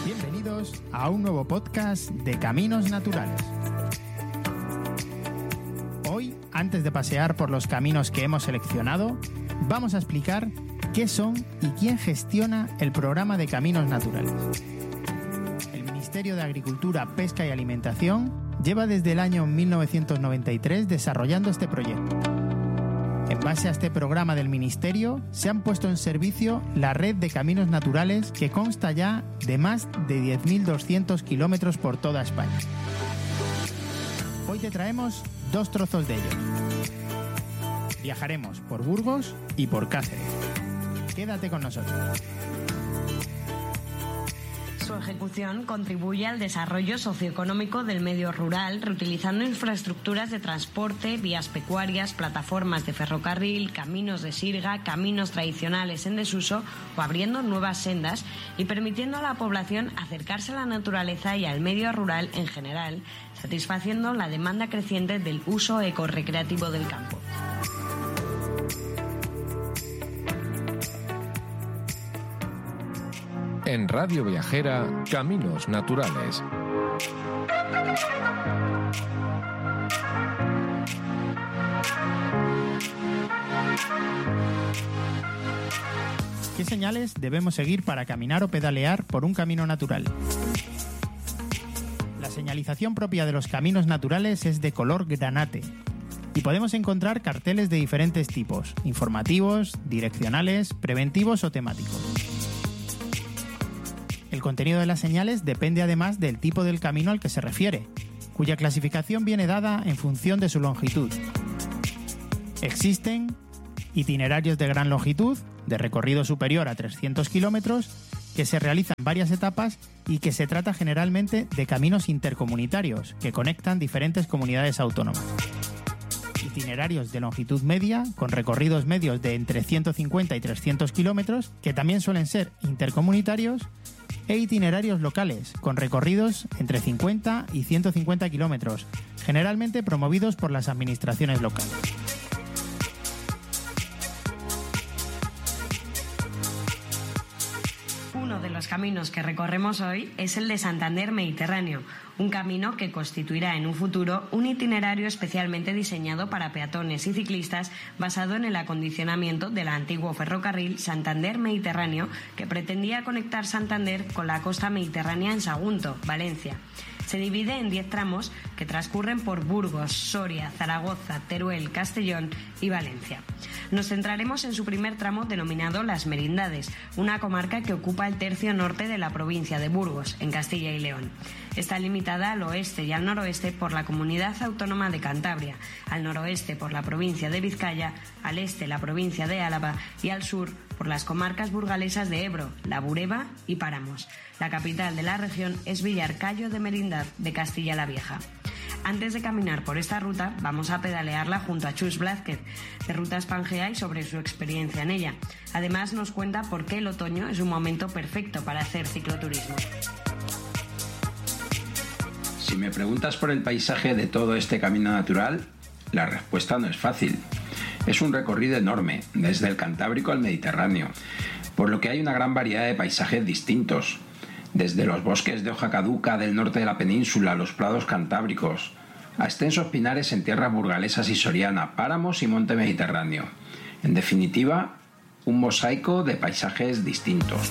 Bienvenidos a un nuevo podcast de Caminos Naturales. Hoy, antes de pasear por los caminos que hemos seleccionado, vamos a explicar qué son y quién gestiona el programa de Caminos Naturales. El Ministerio de Agricultura, Pesca y Alimentación lleva desde el año 1993 desarrollando este proyecto. En base a este programa del Ministerio, se han puesto en servicio la red de caminos naturales que consta ya de más de 10.200 kilómetros por toda España. Hoy te traemos dos trozos de ellos. Viajaremos por Burgos y por Cáceres. Quédate con nosotros. Su ejecución contribuye al desarrollo socioeconómico del medio rural, reutilizando infraestructuras de transporte, vías pecuarias, plataformas de ferrocarril, caminos de sirga, caminos tradicionales en desuso o abriendo nuevas sendas y permitiendo a la población acercarse a la naturaleza y al medio rural en general, satisfaciendo la demanda creciente del uso ecorrecreativo del campo. En Radio Viajera, Caminos Naturales. ¿Qué señales debemos seguir para caminar o pedalear por un camino natural? La señalización propia de los caminos naturales es de color granate y podemos encontrar carteles de diferentes tipos: informativos, direccionales, preventivos o temáticos. El contenido de las señales depende además del tipo del camino al que se refiere, cuya clasificación viene dada en función de su longitud. Existen itinerarios de gran longitud, de recorrido superior a 300 kilómetros, que se realizan en varias etapas y que se trata generalmente de caminos intercomunitarios, que conectan diferentes comunidades autónomas. Itinerarios de longitud media, con recorridos medios de entre 150 y 300 kilómetros, que también suelen ser intercomunitarios, e itinerarios locales, con recorridos entre 50 y 150 kilómetros, generalmente promovidos por las administraciones locales. Uno de los caminos que recorremos hoy es el de Santander Mediterráneo, un camino que constituirá en un futuro un itinerario especialmente diseñado para peatones y ciclistas basado en el acondicionamiento del antiguo ferrocarril Santander Mediterráneo que pretendía conectar Santander con la costa mediterránea en Sagunto, Valencia. Se divide en 10 tramos que transcurren por Burgos, Soria, Zaragoza, Teruel, Castellón y Valencia. Nos centraremos en su primer tramo denominado Las Merindades, una comarca que ocupa el tercio norte de la provincia de Burgos, en Castilla y León. Está limitada al oeste y al noroeste por la Comunidad Autónoma de Cantabria, al noroeste por la provincia de Vizcaya, al este la provincia de Álava y al sur por las comarcas burgalesas de Ebro, La Bureba y Páramos. La capital de la región es Villarcayo de Merindad de Castilla la Vieja. Antes de caminar por esta ruta, vamos a pedalearla junto a Chus Blázquez, de Rutas Pangea, y sobre su experiencia en ella. Además, nos cuenta por qué el otoño es un momento perfecto para hacer cicloturismo. Si me preguntas por el paisaje de todo este camino natural, la respuesta no es fácil. Es un recorrido enorme, desde el Cantábrico al Mediterráneo, por lo que hay una gran variedad de paisajes distintos. Desde los bosques de hoja caduca del norte de la península, los prados cantábricos, a extensos pinares en tierras burgalesas y soriana, páramos y monte mediterráneo. En definitiva, un mosaico de paisajes distintos.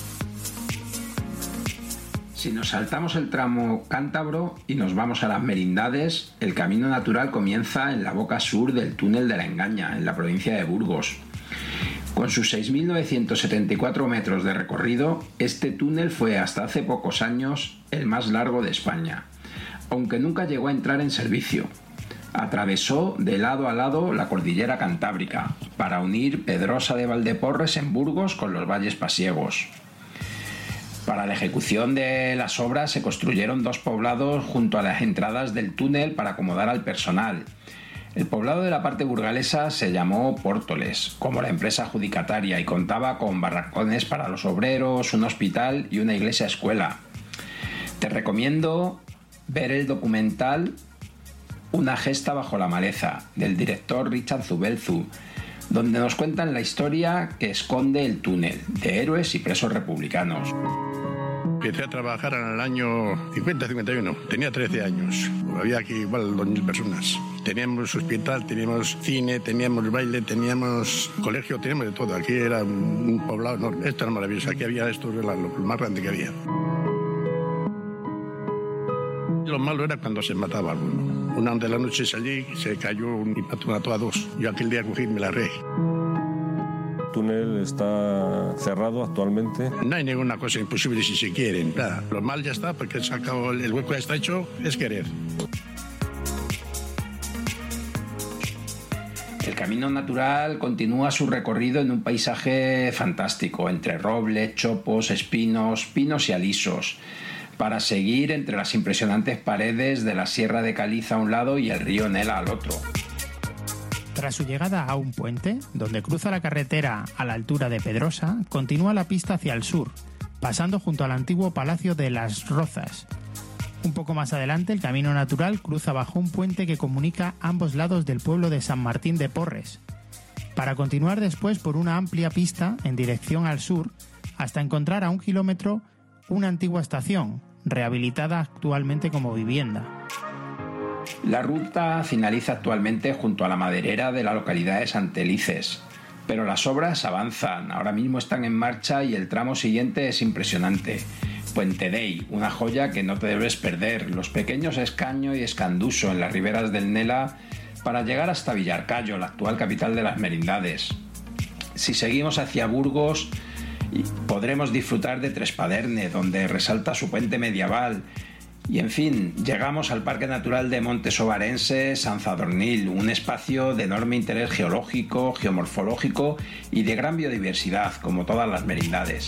Si nos saltamos el tramo cántabro y nos vamos a Las Merindades, el camino natural comienza en la boca sur del túnel de la Engaña, en la provincia de Burgos. Con sus 6.974 metros de recorrido, este túnel fue hasta hace pocos años el más largo de España, aunque nunca llegó a entrar en servicio. Atravesó de lado a lado la cordillera cantábrica para unir Pedrosa de Valdeporres en Burgos con los valles pasiegos. Para la ejecución de las obras se construyeron 2 poblados junto a las entradas del túnel para acomodar al personal. El poblado de la parte burgalesa se llamó Pórtoles, como la empresa adjudicataria, y contaba con barracones para los obreros, un hospital y una iglesia escuela. Te recomiendo ver el documental Una gesta bajo la maleza, del director Richard Zubelzu, donde nos cuentan la historia que esconde el túnel, de héroes y presos republicanos. Empecé a trabajar en el año 50-51, tenía 13 años. Había aquí igual 2.000 personas. Teníamos hospital, teníamos cine, teníamos baile, teníamos colegio, teníamos de todo. Aquí era un poblado enorme. Esto era maravilloso, aquí había esto, era lo más grande que había. Lo malo era cuando se mataba alguno. Una de la noche salí, se cayó y mató a dos. Yo aquel día cogí y me la reí. El túnel está cerrado actualmente. No hay ninguna cosa imposible si se quieren. Nada. Lo mal ya está porque el hueco ya está hecho, es querer. El camino natural continúa su recorrido en un paisaje fantástico, entre robles, chopos, espinos, pinos y alisos, para seguir entre las impresionantes paredes de la Sierra de Caliza a un lado y el río Nela al otro. Tras su llegada a un puente, donde cruza la carretera a la altura de Pedrosa, continúa la pista hacia el sur, pasando junto al antiguo Palacio de las Rozas. Un poco más adelante, el camino natural cruza bajo un puente que comunica ambos lados del pueblo de San Martín de Porres, para continuar después por una amplia pista en dirección al sur, hasta encontrar a 1 kilómetro una antigua estación, rehabilitada actualmente como vivienda. La ruta finaliza actualmente junto a la maderera de la localidad de Santelices, pero las obras avanzan, ahora mismo están en marcha y el tramo siguiente es impresionante. Puente Dei, una joya que no te debes perder, los pequeños Escaño y Escanduso en las riberas del Nela para llegar hasta Villarcayo, la actual capital de las Merindades. Si seguimos hacia Burgos, podremos disfrutar de Trespaderne, donde resalta su puente medieval. Y en fin, llegamos al Parque Natural de Monte Sobarense, San Sadornil, un espacio de enorme interés geológico, geomorfológico y de gran biodiversidad, como todas las merindades.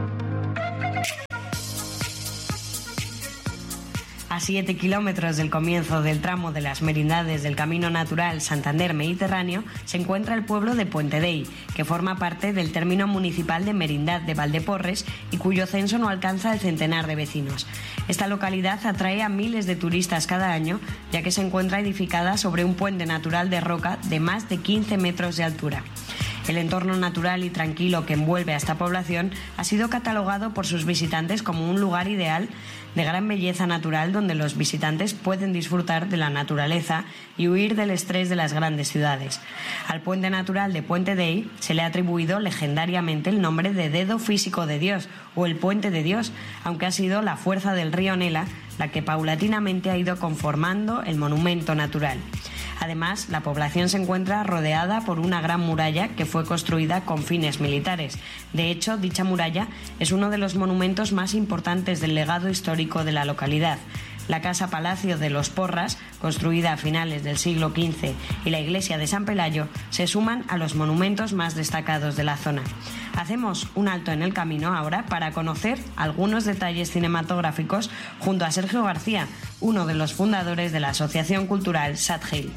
A 7 kilómetros del comienzo del tramo de las merindades del Camino Natural Santander-Mediterráneo se encuentra el pueblo de Puente Dei, que forma parte del término municipal de Merindad de Valdeporres y cuyo censo no alcanza el centenar de vecinos. Esta localidad atrae a miles de turistas cada año, ya que se encuentra edificada sobre un puente natural de roca de más de 15 metros de altura. El entorno natural y tranquilo que envuelve a esta población ha sido catalogado por sus visitantes como un lugar ideal de gran belleza natural donde los visitantes pueden disfrutar de la naturaleza y huir del estrés de las grandes ciudades. Al puente natural de Puente Dei se le ha atribuido legendariamente el nombre de Dedo Físico de Dios o el Puente de Dios, aunque ha sido la fuerza del río Nela la que paulatinamente ha ido conformando el monumento natural. Además, la población se encuentra rodeada por una gran muralla que fue construida con fines militares. De hecho, dicha muralla es uno de los monumentos más importantes del legado histórico de la localidad. La Casa Palacio de los Porras, construida a finales del siglo XV, y la iglesia de San Pelayo se suman a los monumentos más destacados de la zona. Hacemos un alto en el camino ahora para conocer algunos detalles cinematográficos junto a Sergio García, uno de los fundadores de la Asociación Cultural Sadgil.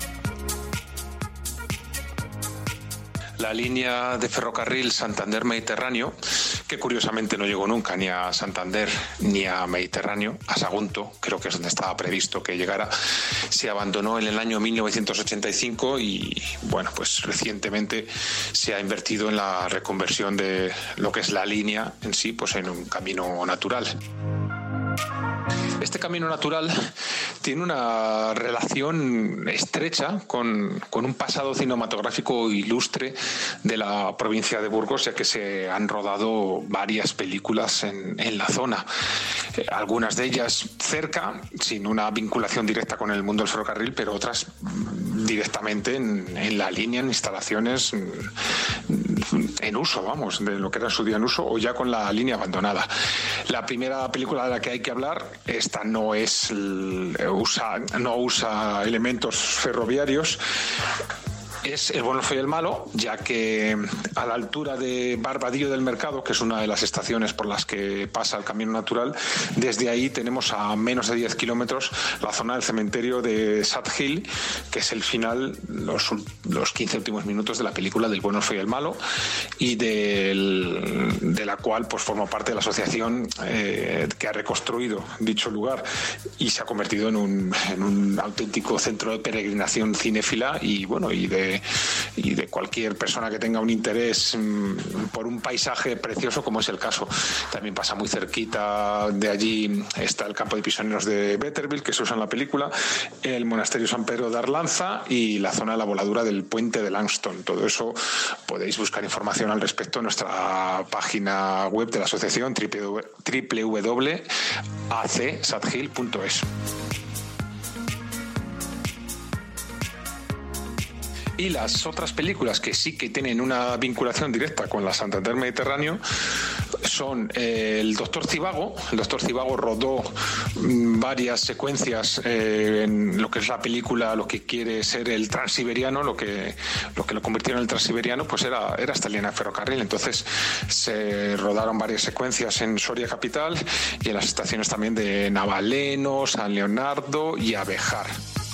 La línea de ferrocarril Santander-Mediterráneo, que curiosamente no llegó nunca ni a Santander ni a Mediterráneo, a Sagunto, creo que es donde estaba previsto que llegara, se abandonó en el año 1985 y, bueno, pues recientemente se ha invertido en la reconversión de lo que es la línea en sí, pues en un camino natural. Este camino natural tiene una relación estrecha con un pasado cinematográfico ilustre de la provincia de Burgos, ya que se han rodado varias películas en la zona. Algunas de ellas cerca, sin una vinculación directa con el mundo del ferrocarril, pero otras directamente en la línea, en instalaciones en uso, vamos, de lo que era en su día en uso, o ya con la línea abandonada. La primera película de la que hay que hablar, esta no usa elementos ferroviarios, es El bueno, el feo y el malo, ya que a la altura de Barbadillo del Mercado, que es una de las estaciones por las que pasa el camino natural, desde ahí tenemos a menos de 10 kilómetros la zona del cementerio de Sadgil, que es el final, los 15 últimos minutos de la película del bueno, el feo y el malo, y de la cual pues forma parte de la asociación que ha reconstruido dicho lugar y se ha convertido en un auténtico centro de peregrinación cinéfila y bueno, y de de cualquier persona que tenga un interés por un paisaje precioso, como es el caso. También pasa muy cerquita de allí, está el campo de prisioneros de Betterville, que se usa en la película, el monasterio San Pedro de Arlanza y la zona de la voladura del puente de Langston. Todo eso podéis buscar información al respecto en nuestra página web de la asociación www.acsadhill.es. Y las otras películas que sí que tienen una vinculación directa con la Santander Mediterráneo son el Doctor Zivago. El Doctor Zivago rodó varias secuencias en lo que es la película, lo que quiere ser el Transiberiano, lo que lo convirtieron en el Transiberiano, pues era esta línea de ferrocarril. Entonces se rodaron varias secuencias en Soria capital y en las estaciones también de Navaleno, San Leonardo y Abejar.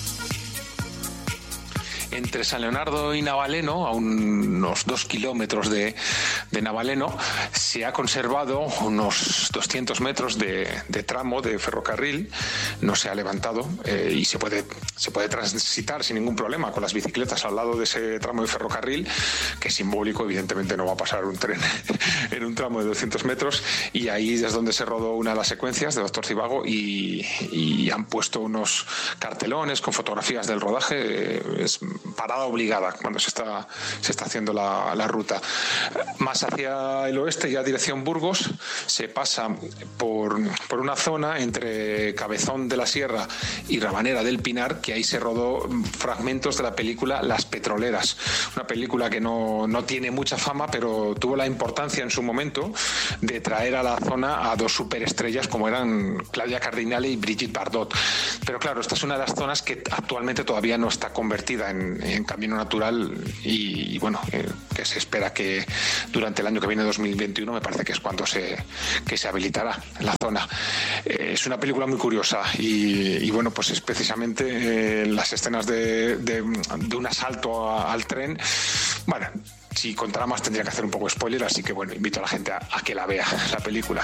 Entre San Leonardo y Navaleno, a unos 2 kilómetros de Navaleno, se ha conservado unos 200 metros de tramo de ferrocarril. No se ha levantado y se puede transitar sin ningún problema con las bicicletas al lado de ese tramo de ferrocarril, que es simbólico. Evidentemente no va a pasar un tren en un tramo de 200 metros, y ahí es donde se rodó una de las secuencias de Doctor Zivago y han puesto unos cartelones con fotografías del rodaje. Es parada obligada cuando se está haciendo la ruta. Más hacia el oeste, ya dirección Burgos, se pasa por una zona entre Cabezón de la Sierra y Rabanera del Pinar, que ahí se rodó fragmentos de la película Las Petroleras, una película que no tiene mucha fama, pero tuvo la importancia en su momento de traer a la zona a dos superestrellas como eran Claudia Cardinale y Brigitte Bardot. Pero claro, esta es una de las zonas que actualmente todavía no está convertida en camino natural y bueno, que se espera que durante el año que viene, 2021, me parece que es cuando se habilitará la zona. Es una película muy curiosa y bueno, pues es precisamente las escenas de un asalto al tren. Bueno, si contara más tendría que hacer un poco de spoiler, así que bueno, invito a la gente a que la vea, la película.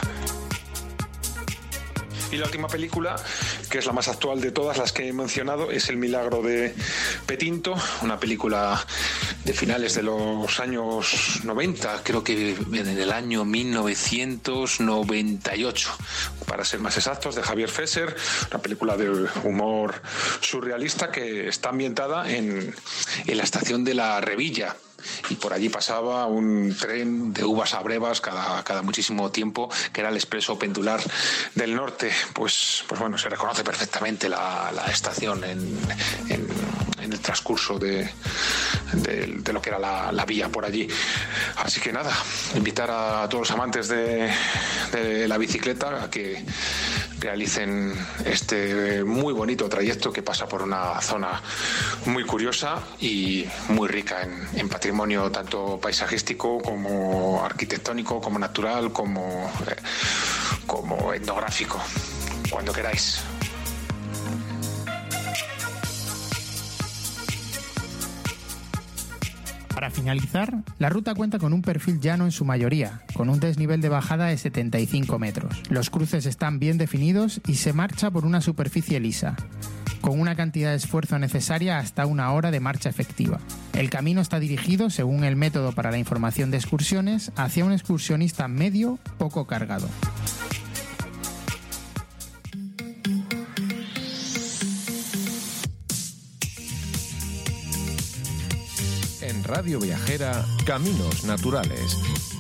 Y la última película, que es la más actual de todas las que he mencionado, es El Milagro de Petinto, una película de finales de los años 90, creo que en el año 1998, para ser más exactos, de Javier Fesser, una película de humor surrealista que está ambientada en la estación de La Revilla. Y por allí pasaba un tren de uvas a brevas cada muchísimo tiempo, que era el Expreso Pendular del Norte. Pues bueno, se reconoce perfectamente la estación en el transcurso de lo que era la vía por allí. Así que nada, invitar a todos los amantes de la bicicleta a que realicen este muy bonito trayecto que pasa por una zona muy curiosa y muy rica en patrimonio, tanto paisajístico como arquitectónico, como natural, como etnográfico. Cuando queráis. Para finalizar, la ruta cuenta con un perfil llano en su mayoría, con un desnivel de bajada de 75 metros. Los cruces están bien definidos y se marcha por una superficie lisa, con una cantidad de esfuerzo necesaria hasta 1 hora de marcha efectiva. El camino está dirigido, según el método para la información de excursiones, hacia un excursionista medio poco cargado. En Radio Viajera, Caminos Naturales.